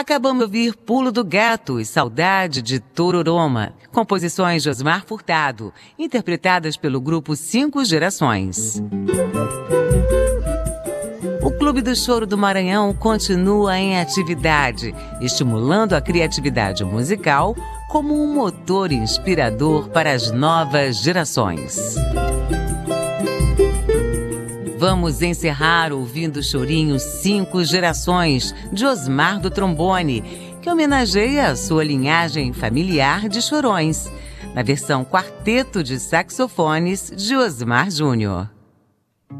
Acabamos de ouvir Pulo do Gato e Saudade de Tororoma, composições de Osmar Furtado, interpretadas pelo grupo 5 Gerações. O Clube do Choro do Maranhão continua em atividade, estimulando a criatividade musical como um motor inspirador para as novas gerações. Vamos encerrar ouvindo o chorinho 5 Gerações, de Osmar do Trombone, que homenageia a sua linhagem familiar de chorões, na versão quarteto de saxofones de Osmar Júnior.